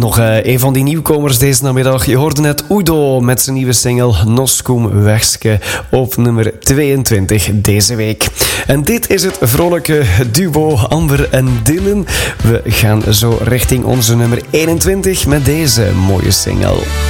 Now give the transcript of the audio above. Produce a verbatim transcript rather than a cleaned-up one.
nog uh, een van die nieuwkomers deze namiddag. Je hoorde net Udo met zijn nieuwe single Noskum Wegske op nummer tweeëntwintig deze week. En dit is het vrolijke duo Amber en Dylan. We gaan zo richting onze nummer eenentwintig met deze mooie single.